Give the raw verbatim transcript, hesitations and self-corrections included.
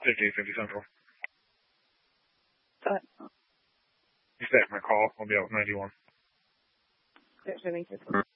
fifty, fifty Central. Go ahead. You stay at my call. I'll be out at ninety-one. There's anything.